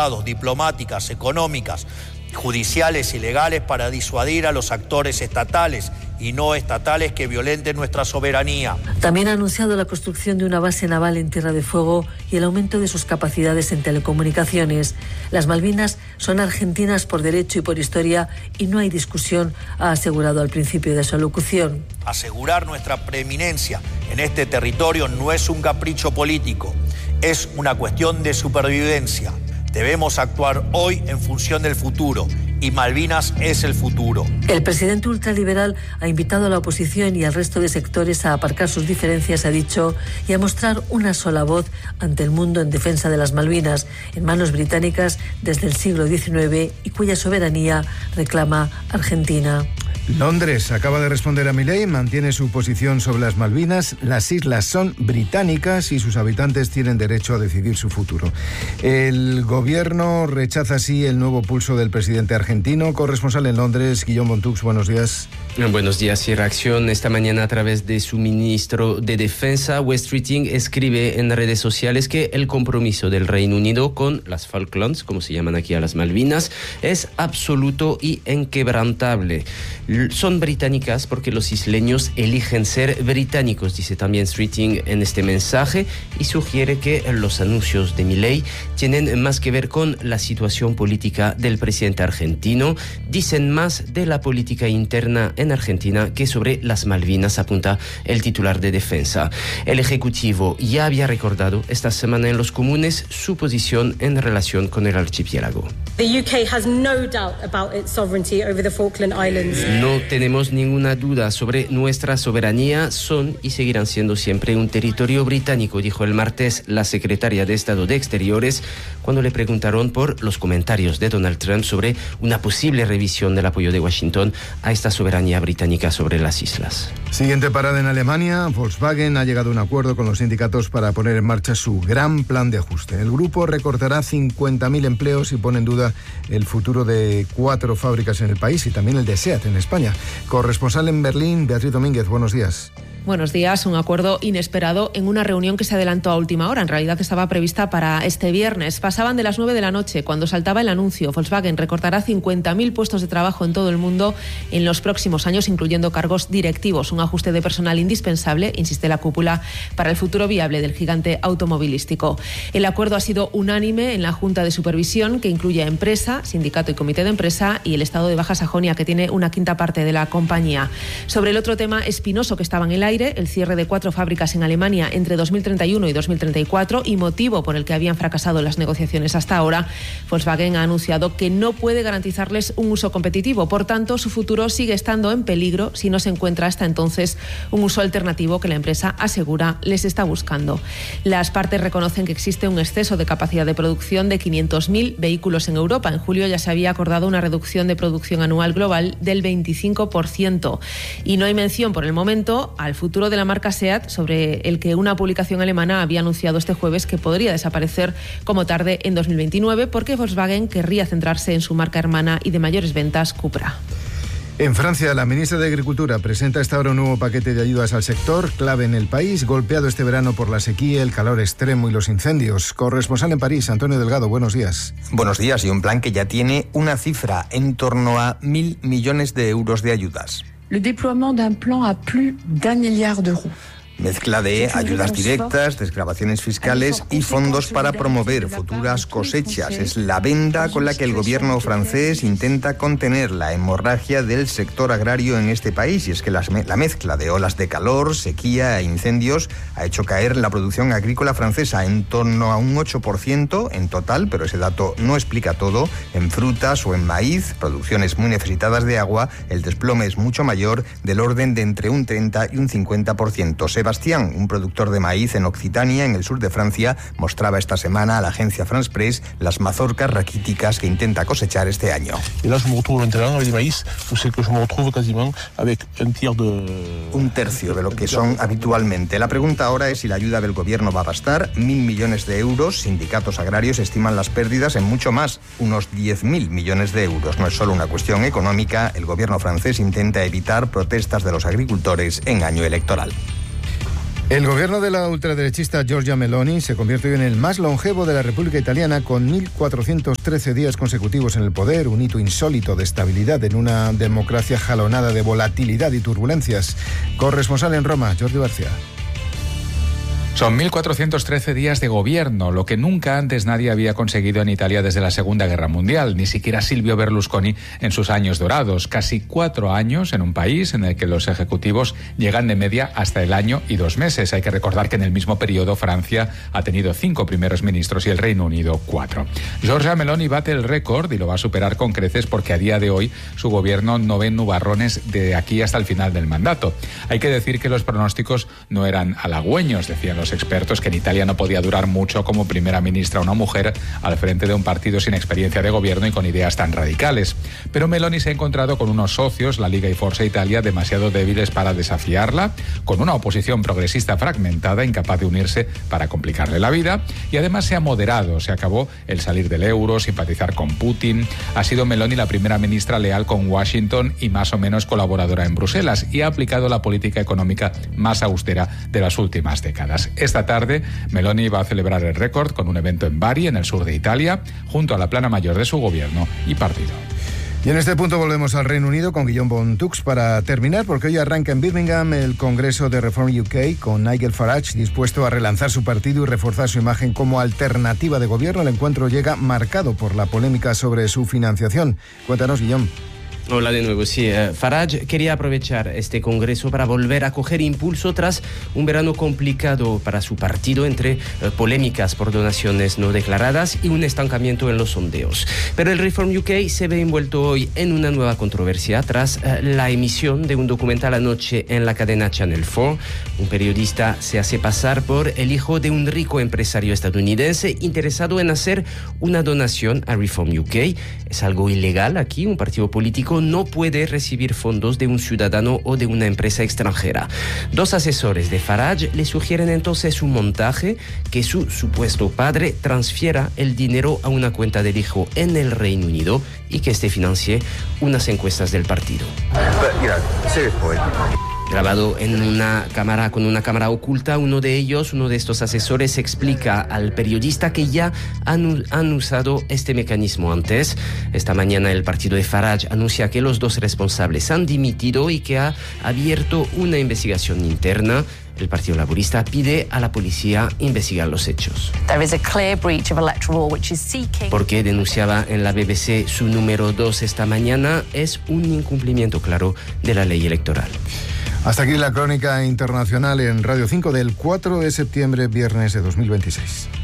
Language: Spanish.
estados, diplomáticas, económicas, judiciales y legales para disuadir a los actores estatales y no estatales que violenten nuestra soberanía. También ha anunciado la construcción de una base naval en Tierra de Fuego y el aumento de sus capacidades en telecomunicaciones. Las Malvinas son argentinas por derecho y por historia y no hay discusión, ha asegurado al principio de su alocución. Asegurar nuestra preeminencia en este territorio no es un capricho político, es una cuestión de supervivencia. Debemos actuar hoy en función del futuro y Malvinas es el futuro. El presidente ultraliberal ha invitado a la oposición y al resto de sectores a aparcar sus diferencias, ha dicho, y a mostrar una sola voz ante el mundo en defensa de las Malvinas, en manos británicas desde el siglo XIX y cuya soberanía reclama Argentina. Londres acaba de responder a Milei, mantiene su posición sobre las Malvinas. Las islas son británicas y sus habitantes tienen derecho a decidir su futuro. El gobierno rechaza así el nuevo pulso del presidente argentino. Corresponsal en Londres, Guillaume Bontux, buenos días. Buenos días. Y reacción esta mañana a través de su ministro de Defensa. West Streeting escribe en redes sociales que el compromiso del Reino Unido con las Falklands, como se llaman aquí a las Malvinas, es absoluto y inquebrantable. Son británicas porque los isleños eligen ser británicos, dice también Streeting en este mensaje, y sugiere que los anuncios de Milei tienen más que ver con la situación política del presidente argentino. Dicen más de la política interna en Argentina que sobre las Malvinas, apunta el titular de Defensa. El Ejecutivo ya había recordado esta semana en los comunes su posición en relación con el archipiélago. The UK has no doubt about its sovereignty over the Falkland Islands. No tenemos ninguna duda sobre nuestra soberanía. Son y seguirán siendo siempre un territorio británico, dijo el martes la secretaria de Estado de Exteriores cuando le preguntaron por los comentarios de Donald Trump sobre una posible revisión del apoyo de Washington a esta soberanía británica sobre las islas. Siguiente parada en Alemania. Volkswagen ha llegado a un acuerdo con los sindicatos para poner en marcha su gran plan de ajuste. El grupo recortará 50.000 empleos y pone en duda el futuro de 4 fábricas en el país y también el de SEAT en España. Corresponsal en Berlín, Beatriz Domínguez, buenos días. Buenos días. Un acuerdo inesperado en una reunión que se adelantó a última hora. En realidad estaba prevista para este viernes. Pasaban de las 9 de la noche cuando saltaba el anuncio. Volkswagen recortará 50.000 puestos de trabajo en todo el mundo en los próximos años, incluyendo cargos directivos. Un ajuste de personal indispensable, insiste la cúpula, para el futuro viable del gigante automovilístico. El acuerdo ha sido unánime en la Junta de Supervisión, que incluye a empresa, sindicato y comité de empresa, y el Estado de Baja Sajonia, que tiene una quinta parte de la compañía. Sobre el otro tema espinoso que estaba en el aire, el cierre de 4 fábricas en Alemania entre 2031 y 2034 y motivo por el que habían fracasado las negociaciones hasta ahora, Volkswagen ha anunciado que no puede garantizarles un uso competitivo. Por tanto, su futuro sigue estando en peligro si no se encuentra hasta entonces un uso alternativo que la empresa asegura les está buscando. Las partes reconocen que existe un exceso de capacidad de producción de 500.000 vehículos en Europa. En julio ya se había acordado una reducción de producción anual global del 25%. Y no hay mención por el momento al futuro de la marca SEAT, sobre el que una publicación alemana había anunciado este jueves que podría desaparecer como tarde en 2029 porque Volkswagen querría centrarse en su marca hermana y de mayores ventas, Cupra. En Francia, la ministra de Agricultura presenta hasta ahora un nuevo paquete de ayudas al sector, clave en el país, golpeado este verano por la sequía, el calor extremo y los incendios. Corresponsal en París, Antonio Delgado, buenos días. Buenos días, y un plan que ya tiene una cifra, en torno a 1.000 millones de euros de ayudas. Le déploiement d'un plan à plus d'1 milliard d'euros. Mezcla de ayudas directas, desgravaciones fiscales y fondos para promover futuras cosechas. Es la venda con la que el gobierno francés intenta contener la hemorragia del sector agrario en este país. Y es que la mezcla de olas de calor, sequía e incendios ha hecho caer la producción agrícola francesa en torno a un 8% en total, pero ese dato no explica todo. En frutas o en maíz, producciones muy necesitadas de agua, el desplome es mucho mayor, del orden de entre un 30 y un 50%. Sebastián, un productor de maíz en Occitania, en el sur de Francia, mostraba esta semana a la agencia France Press las mazorcas raquíticas que intenta cosechar este año. Un tercio de lo que son habitualmente. La pregunta ahora es si la ayuda del gobierno va a bastar. 1.000 millones de euros. Sindicatos agrarios estiman las pérdidas en mucho más, unos 10.000 millones de euros. No es solo una cuestión económica. El gobierno francés intenta evitar protestas de los agricultores en año electoral. El gobierno de la ultraderechista Giorgia Meloni se convierte hoy en el más longevo de la República Italiana, con 1.413 días consecutivos en el poder, un hito insólito de estabilidad en una democracia jalonada de volatilidad y turbulencias. Corresponsal en Roma, Jordi García. Son 1.413 días de gobierno, lo que nunca antes nadie había conseguido en Italia desde la Segunda Guerra Mundial, ni siquiera Silvio Berlusconi en sus años dorados. Casi 4 años en un país en el que los ejecutivos llegan de media hasta el año y 2 meses. Hay que recordar que en el mismo periodo Francia ha tenido 5 primeros ministros y el Reino Unido 4. Giorgia Meloni bate el récord y lo va a superar con creces, porque a día de hoy su gobierno no ve nubarrones de aquí hasta el final del mandato. Hay que decir que los pronósticos no eran halagüeños, decían los expertos, que en Italia no podía durar mucho como primera ministra una mujer al frente de un partido sin experiencia de gobierno y con ideas tan radicales. Pero Meloni se ha encontrado con unos socios, la Liga y Forza Italia, demasiado débiles para desafiarla, con una oposición progresista fragmentada, incapaz de unirse para complicarle la vida, y además se ha moderado, se acabó el salir del euro, simpatizar con Putin. Ha sido Meloni la primera ministra leal con Washington y más o menos colaboradora en Bruselas, y ha aplicado la política económica más austera de las últimas décadas. Esta tarde, Meloni va a celebrar el récord con un evento en Bari, en el sur de Italia, junto a la plana mayor de su gobierno y partido. Y en este punto volvemos al Reino Unido con Guillaume Bontux para terminar, porque hoy arranca en Birmingham el Congreso de Reform UK, con Nigel Farage dispuesto a relanzar su partido y reforzar su imagen como alternativa de gobierno. El encuentro llega marcado por la polémica sobre su financiación. Cuéntanos, Guillaume. Hola de nuevo, sí. Farage quería aprovechar este congreso para volver a coger impulso tras un verano complicado para su partido, entre polémicas por donaciones no declaradas y un estancamiento en los sondeos. Pero el Reform UK se ve envuelto hoy en una nueva controversia tras la emisión de un documental anoche en la cadena Channel 4. Un periodista se hace pasar por el hijo de un rico empresario estadounidense interesado en hacer una donación a Reform UK. Es algo ilegal aquí. Un partido político no puede recibir fondos de un ciudadano o de una empresa extranjera. 2 asesores de Farage le sugieren entonces un montaje: que su supuesto padre transfiera el dinero a una cuenta del hijo en el Reino Unido y que este financie unas encuestas del partido. Grabado en una cámara, con una cámara oculta, uno de estos asesores, explica al periodista que ya han usado este mecanismo antes. Esta mañana el partido de Farage anuncia que los 2 responsables han dimitido y que ha abierto una investigación interna. El Partido Laborista pide a la policía investigar los hechos. Porque denunciaba en la BBC su número 2 esta mañana, es un incumplimiento claro de la ley electoral. Hasta aquí la crónica internacional en Radio 5 del 4 de septiembre, viernes de 2026.